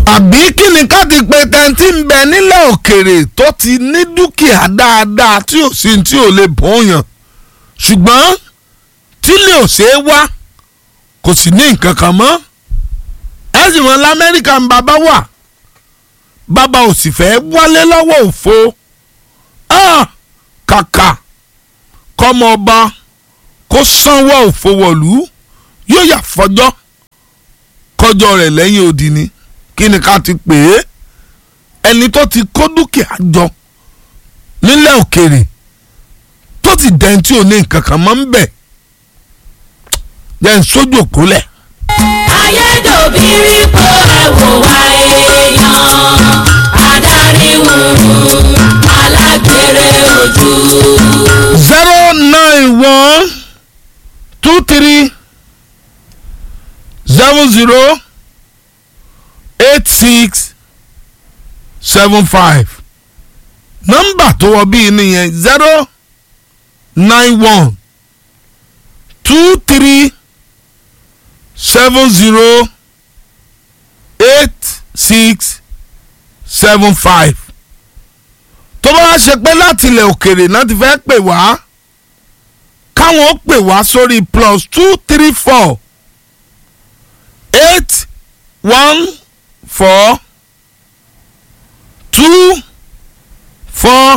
àbí kí ni ká ti pe tẹ́ntì ń bẹ nílẹ̀ òkèrè tó ti ní dúkìá dáadáa tí ò sí tí ò lè bóyàn ṣùgbọ́n tí lè ò ṣe é wá kò sì ní nǹkan kan mọ́ ẹ sì mọ̀ lamẹ́ríkà ń bàbá wà bàbá ò sì fẹ́ wálé lọ́wọ́ òfo kàkà kọ́mọ ọba kó sanwó òfo wọ̀lú yóò yà fọjọ́ kọjọ́ rẹ̀ lẹ́yìn odi ni kí ni ká ti pè é ẹni tó ti kó dúkìá jọ nílẹ̀ òkèrè tó ti dẹ́n tí ò ní nǹkan kan mọ́ ń bẹ̀ jẹ́ ń sójú òkúlẹ̀. ayédòbírí kó ẹ̀wò wá èèyàn adarí wùrù alágbèrè ojú. 091 23 00 86 75 nọ́mbà tó wọ bíi nìyẹn 091 23 70 86 75 tó bá ṣe pé láti ilẹ̀ òkèrè náà ti fẹ́ pè wá káwọn ó pè wá sórí +234 814 249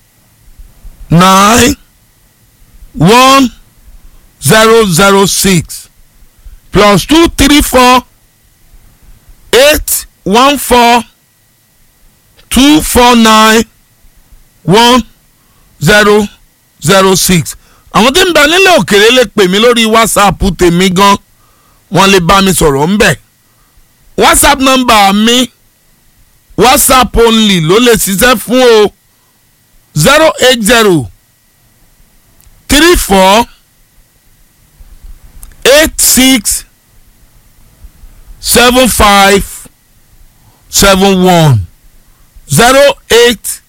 1006 +234 814 249 1006 àwọn tí ń bẹ nílẹ̀ òkèrè lè pè mí lórí WhatsApp tèmi gan wọ́n lè bá mi sọ̀rọ̀ ńbẹ̀ WhatsApp nọ́mbà mi WhatsApp only ló lè ṣiṣẹ́ fún o 080 34 86 75 71 080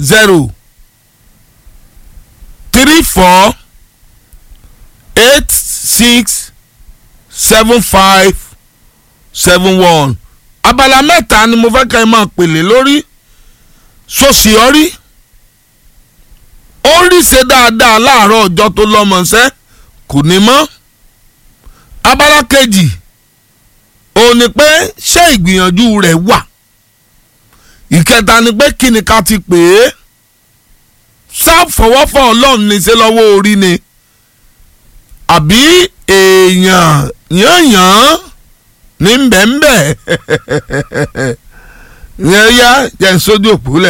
34 86 75 71 abala mẹ́ta ni mo fẹ́ kẹ́ ẹ máa pèlè lórí sọ́sì ọrí ó rí ṣe dáadáa láàárọ̀ ọjọ́ tó lọ́mọṣẹ́ kò ní mọ́ abala kejì òun ni pé ṣé ìgbìyànjú rẹ̀ wà ìkẹta ni pé kí ni ká ti pè é sáfọwọ́fọ́ ọlọ́run ní ṣe lọ́wọ́ orí ni àbí èèyàn yànyàn ní bẹ́ẹ̀ yẹn yá jẹ́ sójú òpó lẹ̀.